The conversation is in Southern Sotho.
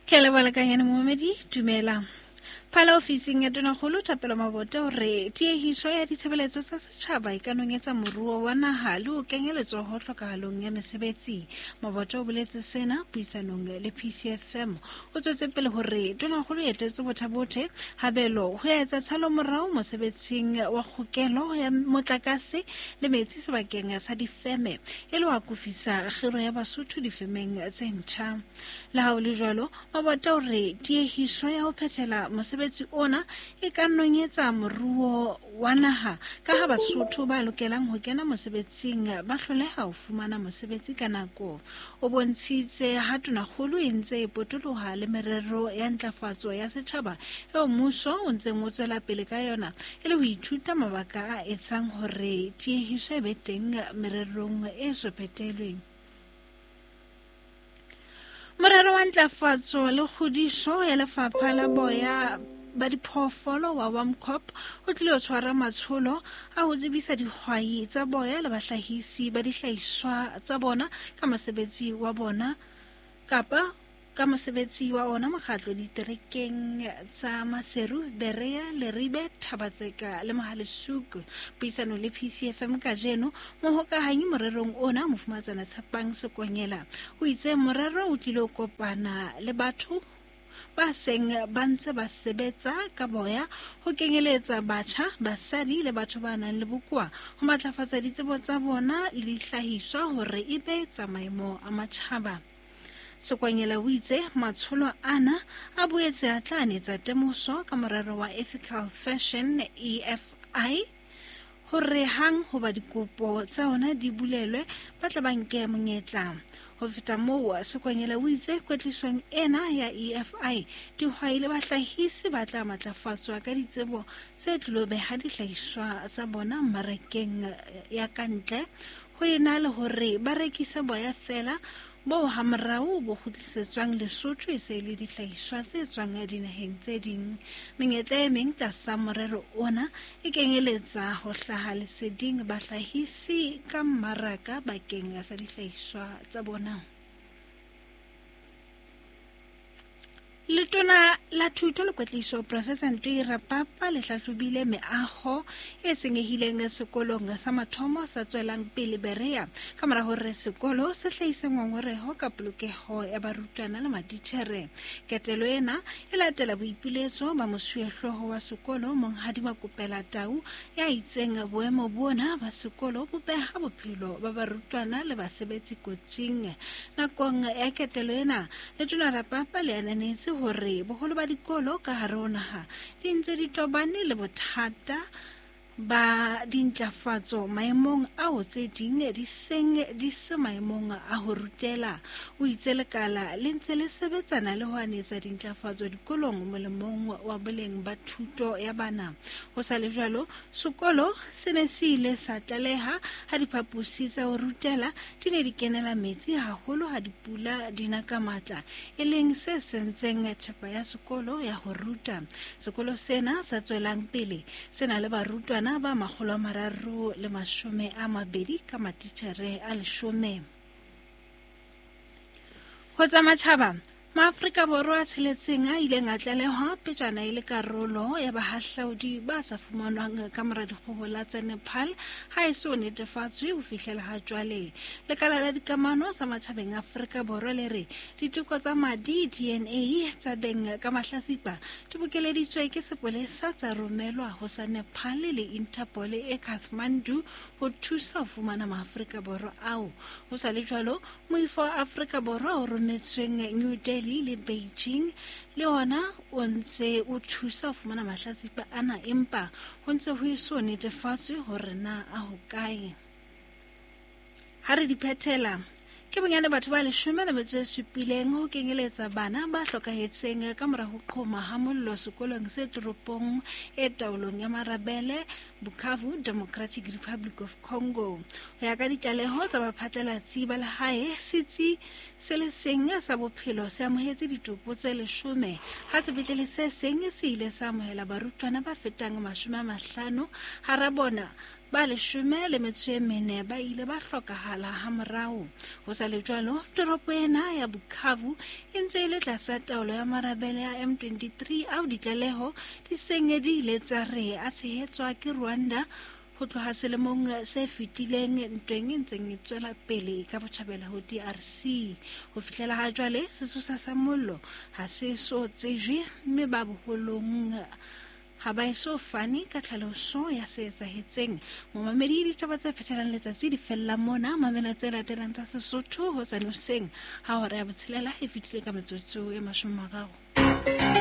Ke le balakanyana Mohamedi dumela. Phala ofising ya Tonakgolo Thapelo Mabota hore tiehiso ya ditshebeletso tsa setjhaba e ka nonyetsa moruo wa naha le ho kenyeletswa ho hlokahalong ya mesebetsi. Mabota o boletse sena puisanong le PCFM. O tswetse pele hore Tonakgolo e etetse bothabote habelo ho etsa tshalo morao mosebetsing wa kgokelo ya motlakase le metsi sebakeng sa difeme e le wa kufisa kgiro ya Basotho difemeng tse ntjha. Le ha o le jwalo, Mabota hore tiehiso ya ho phethela mosebetsi ona e ka nonyetsa moruo wa naha ka ha Basotho ba lokelang ho kena mosebetsing ba hloleha ho fumana mosebetsi ka nako. O bontshitse ha Tonakgolo e ntse e potoloha le merero ya ntlafatso ya setjhaba eo mmuso o ntseng o tswela pele ka yona e le ho ithuta mabaka a etsang hore tiehiso e be teng mererong e so phethelweng. Morero wa ntlafatso le kgodiso ya lefapha la boya ba diphoofolo wa WAMCOP o tlile ho tshwara matsholo a ho tsebisa dihwai tsa boya le bahlahisi ba dihlahiswa tsa bona ka mosebetsi wa bona kapa ka mosebetsi wa ona mokgatlo diterekeng tsa Maseru, Berea, Leribe, Thabatseka le Mahalisuk. Puisano le PCFM ka jeno mohokahanyi morerong ona Mofumatsana Tshepang Sekonyela o itse morero o tlile ho kopana le batho ba seng ba ntse ba sebetsa ka boya ho kenyeletsa batjha, basadi le batho ba nang le bokoa ho matlafatsa ditsebo tsa bona le dihlahiswa hore e be tsa maemo a matjhaba. Sekonyela o itse matsholo ana a boetse a tla anetsa temoso ka morero wa Ethical Fashion EFI hore hang ho ba dikopo tsa ona di bulelwe ba tla ba nke monyetla. Ho feta moo, Sekonyela o itse kwetlisong ena ya EFI dihwai le bahlahisi ba tla matlafatswa ka ditsebo tse tlilo beha dihlahiswa tsa bona mmarakeng ya kantle ho ena le hore ba rekise boya fela bo ha morao bo kgutlisetswang Lesotho e se le dihlahiswa tse tswang dinaheng tse ding. Menyetla e meng tlasa morero ona e kenyeletsa ho hlaha leseding bahlahisi ka mmaraka bakeng sa dihlahiswa tsa bona. Letona la Thuto le Kwetliso Professor Ntwiri Rapapa le hlahlobile meago e senyehileng sekolong sa mathomo sa tswelang pele Berea ka mora hore sekolo se hlahise ngongoreho ka polokeho ya barutwana le matitjhere. Ketelo ena e latela boipiletso ba mosuwehlooho wa sekolo Monghadi Makopela Tau ya itseng boemo bona ba sekolo bo beha bophelo ba barutwana le basebetsi kotsing. Nakong ya ketelo ena, Letona Rapapa le ananetse hore boholo ba dikolo ka hare ho naha di ntse di tobane le bothata ba dintlafatso maemong ao tse ding di se maemong a ho rutela. O itse lekala le ntse le sebetsana le ho anetsa dintlafatso dikolong molemong wa boleng ba thuto ya bana. Ho sa le jwalo, sekolo se ne se ile sa tlaleha ha diphapusi tsa ho rutela di ne di kenela metsi haholo ha dipula di na ka matla, e leng se sentseng thepa ya sekolo ya ho ruta. Sekolo sena sa tswelang pele se na le barutwana ba 320 ka matitjhere a 10. Ho tsa matjhaba, Maafrika Borwa a tsheletseng a ileng a tlalehwa pejana e le karolo ya bahahlaudi ba sa fumanwang ka mora dikgohola tsa Nepal ha e so netefatswe ho fihlela ha jwale. Lekala la dikamano sa matjhabeng Afrika Borwa le re diteko tsa madi DNA tsa beng ka mahlasipa di bokeleditswe ke sepolesa tsa romelwa ho sa Nepal le Interpol e Kathmandu ho thusa ho fumana Maafrika Borwa ao. Ho sa le jwalo, moifo wa Afrika Borwa o rometsweng New Delhi le Beijing le ona o ntse o thusa ho fumana mahlatsipa ana, empa ho ntse ho iso netefatswe hore na a hokae. Ha re di phethela, ke bonyane batho ba 17 ho kenyeletsa bana ba hlokahetseng ka mora ho qhoma ha mollo sekolong se toropong e taolong ya Marabele, Bukavu, Democratic Republic of Congo. Ho ya ka ditlaleho tsa baphatlalatsi ba lehae, setsi se le seng sa bophelo se amohetse ditopo tse 10 ha sepetlele se seng se ile sa amohela barutwana ba fetang 50 hara bona ba 14 ba ile ba hlokahala ha morao. Ho sa le jwalo, toropo ena ya Bukavu e ntse e le tlasa taolo ya marabele ya M23 ao ditlaleho di sengedile tsa re a tshehetswa ke Rwanda ho tloha selemong se fetileng. Ntweng e ntseng e tswela pele ka botjhabela ho DRC. Ho fihlela ha jwale sesosa sa mollo ha se so tsejwe, mme ba boholong ha ba eso fane ka tlhaloso ya se etsahetseng. Momamedi ditaba tse phethelang letsatsi di fella mona. Mamela tse latelang tsa Sesotho ho sa noseng ha hora ya botshelela e fitile ka metsotso e 30.